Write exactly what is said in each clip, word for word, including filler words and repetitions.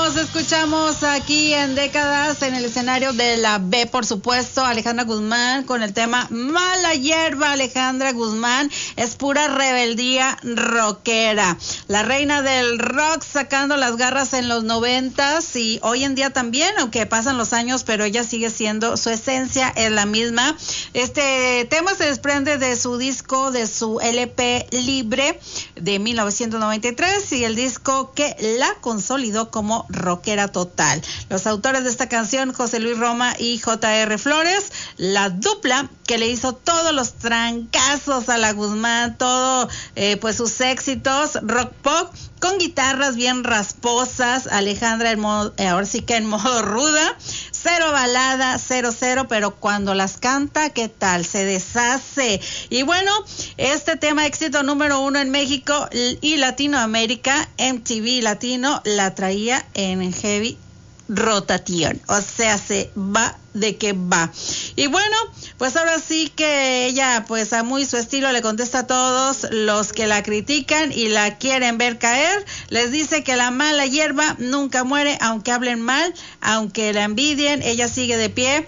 Nos escuchamos aquí en Décadas en el escenario de la B, por supuesto, Alejandra Guzmán con el tema Mala Hierba. Alejandra Guzmán es pura rebeldía rockera, la reina del rock, sacando las garras en los noventas y hoy en día también, aunque pasan los años, pero ella sigue siendo, su esencia es la misma. Este tema se desprende de su disco, de su L P Libre de mil novecientos noventa y tres y el disco que la consolidó como rockera total. Los autores de esta canción, José Luis Roma y J R Flores, la dupla que le hizo todos los trancazos a la Guzmán, todo eh, pues sus éxitos rock pop con guitarras bien rasposas. Alejandra en modo, eh, ahora sí que en modo ruda, cero balada, cero cero, pero cuando las canta, ¿qué tal? Se deshace. Y bueno, este tema éxito número uno en México y Latinoamérica, M T V Latino la traía en heavy rotación, o sea, se va de que va. Y bueno, pues ahora sí que ella, pues a muy su estilo, le contesta a todos los que la critican y la quieren ver caer. Les dice que la mala hierba nunca muere, aunque hablen mal, aunque la envidien, ella sigue de pie.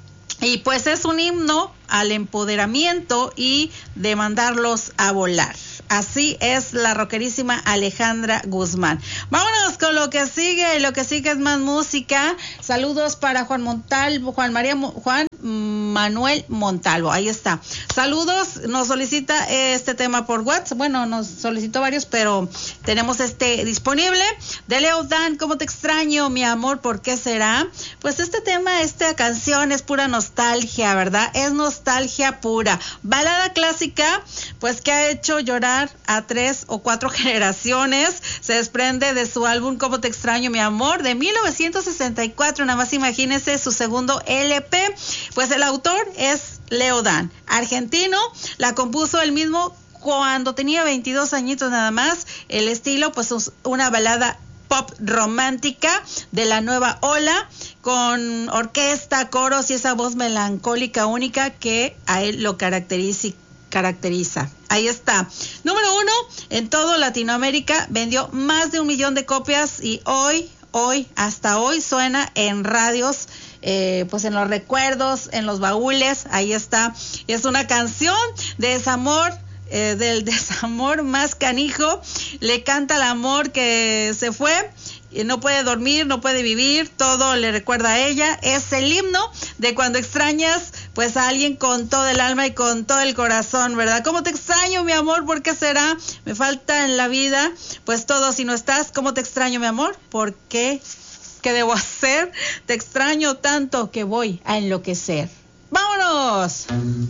Y pues es un himno al empoderamiento y de mandarlos a volar. Así es la rockerísima Alejandra Guzmán. Vámonos con lo que sigue, lo que sigue es más música. Saludos para Juan Montalvo, Juan María, Juan Manuel Montalvo, ahí está. Saludos, nos solicita este tema por WhatsApp. Bueno, nos solicitó varios, pero tenemos este disponible. De Leo Dan, ¿cómo te extraño, mi amor? ¿Por qué será? Pues este tema, esta canción es pura nostalgia, ¿verdad? Es nostalgia pura. Balada clásica, pues que ha hecho llorar a tres o cuatro generaciones. Se desprende de su álbum ¿Cómo te extraño, mi amor? De mil novecientos sesenta y cuatro, nada más imagínense, su segundo L P. Pues el autor es Leo Dan, argentino, la compuso él mismo cuando tenía veintidós añitos nada más. El estilo, pues es una balada pop romántica de la nueva ola, con orquesta, coros y esa voz melancólica única que a él lo caracteriza. caracteriza. Ahí está. Número uno, en todo Latinoamérica, vendió más de un millón de copias y hoy, hoy, hasta hoy suena en radios, eh, pues en los recuerdos, en los baúles, ahí está. Es una canción de desamor, eh, del desamor más canijo, le canta al amor que se fue, y no puede dormir, no puede vivir, todo le recuerda a ella. Es el himno de cuando extrañas pues a alguien con todo el alma y con todo el corazón, ¿verdad? ¿Cómo te extraño, mi amor? ¿Por qué será? Me falta en la vida pues todo si no estás. ¿Cómo te extraño, mi amor? ¿Por qué? ¿Qué debo hacer? Te extraño tanto que voy a enloquecer. ¡Vámonos!